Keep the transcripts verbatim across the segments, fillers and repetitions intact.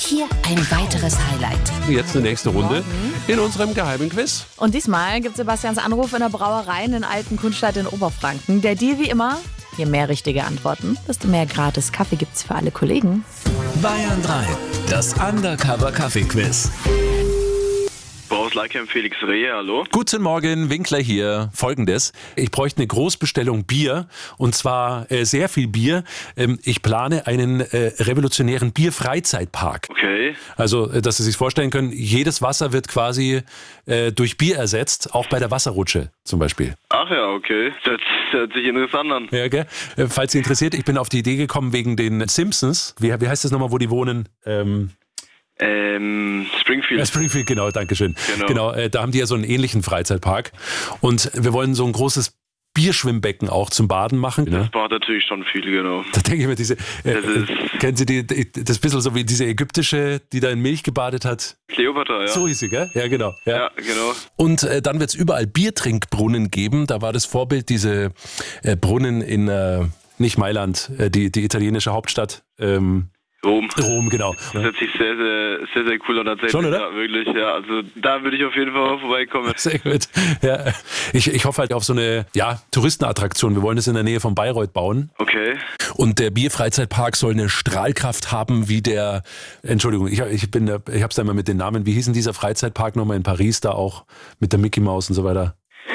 Hier ein weiteres Highlight. Jetzt eine nächste Runde in unserem geheimen Quiz. Und diesmal gibt Sebastians Anruf in der Brauerei in den alten Kunststadt in Oberfranken. Der Deal wie immer, je mehr richtige Antworten, desto mehr gratis Kaffee gibt's für alle Kollegen. Bayern drei, das Undercover-Kaffee-Quiz. Brauhaus Leikheim, Felix Rehe, hallo. Guten Morgen, Winkler hier. Folgendes: Ich bräuchte eine Großbestellung Bier, und zwar äh, sehr viel Bier. Ähm, ich plane einen äh, revolutionären Bierfreizeitpark. Okay. Also, äh, dass Sie sich vorstellen können, jedes Wasser wird quasi äh, durch Bier ersetzt, auch bei der Wasserrutsche zum Beispiel. Ach ja, okay. Das hört sich interessant an. Ja, gell? Äh, falls Sie interessiert, ich bin auf die Idee gekommen wegen den Simpsons. Wie, wie heißt das nochmal, wo die wohnen? Ähm, Ähm, Springfield. Ja, Springfield, genau, danke schön. Genau. Genau, äh, da haben die ja so einen ähnlichen Freizeitpark. Und wir wollen so ein großes Bierschwimmbecken auch zum Baden machen. Ne? Das braucht natürlich schon viel, genau. Da denke ich mir, diese, äh, Das ist- kennen Sie die, die, das bisschen so wie diese ägyptische, die da in Milch gebadet hat? Kleopatra, ja. So hieß sie, gell? Ja, genau. Ja. Ja, genau. Und äh, dann wird es überall Biertrinkbrunnen geben. Da war das Vorbild diese äh, Brunnen in, äh, nicht Mailand, äh, die, die italienische Hauptstadt. Ähm, Rom. Rom, genau. Das hört sich sehr, sehr, sehr, sehr cool an tatsächlich. Schon, oder? Ja, wirklich, ja. Also da würde ich auf jeden Fall mal vorbeikommen. Sehr gut. Ja. Ich, ich hoffe halt auf so eine ja, Touristenattraktion. Wir wollen das in der Nähe von Bayreuth bauen. Okay. Und der Bierfreizeitpark soll eine Strahlkraft haben wie der, Entschuldigung, ich, ich bin, da- ich hab's da immer mit den Namen. Wie hieß denn dieser Freizeitpark nochmal in Paris da auch mit der Mickey Maus und so weiter?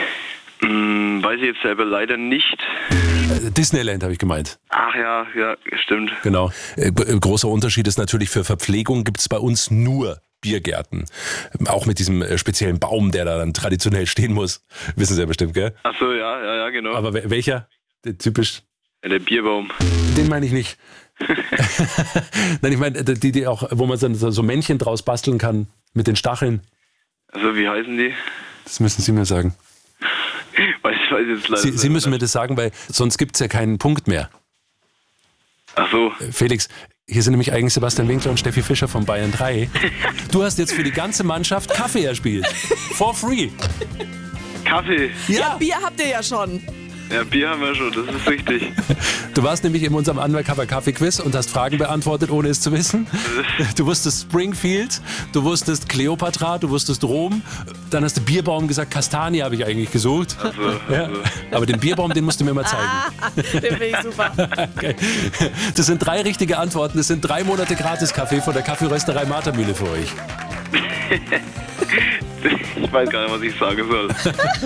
Hm, weiß ich jetzt selber leider nicht. Äh, Disneyland habe ich gemeint. Ach ja, ja, stimmt. Genau. Äh, g- großer Unterschied ist natürlich, für Verpflegung gibt es bei uns nur Biergärten. Auch mit diesem äh, speziellen Baum, der da dann traditionell stehen muss. Wissen Sie ja bestimmt, gell? Ach so, ja, ja, ja, genau. Aber wel- welcher? Der typisch. Ja, der Bierbaum. Den meine ich nicht. Nein, ich meine, die, die auch, wo man dann so so Männchen draus basteln kann mit den Stacheln. Also wie heißen die? Das müssen Sie mir sagen. Weiß, weiß jetzt leider Sie, Sie selber müssen mir nicht. das sagen, weil sonst gibt es ja keinen Punkt mehr. Ach so. Felix, hier sind nämlich eigentlich Sebastian Winkler und Steffi Fischer von Bayern drei. Du hast jetzt für die ganze Mannschaft Kaffee erspielt. For free. Kaffee. Ja, Bier habt ihr ja schon. Ja, Bier haben wir schon, das ist richtig. du warst nämlich in unserem Undercover Kaffee Quiz und hast Fragen beantwortet, ohne es zu wissen. Du wusstest Springfield, du wusstest Kleopatra, du wusstest Rom. Dann hast du Bierbaum gesagt, Kastanie habe ich eigentlich gesucht. Also, Ja. also. Aber den Bierbaum, den musst du mir mal zeigen. Den finde ich super. Okay. Das sind drei richtige Antworten. Das sind drei Monate Gratis-Kaffee von der Kaffeerösterei Martermühle für euch. Ich weiß gar nicht, was ich sagen soll.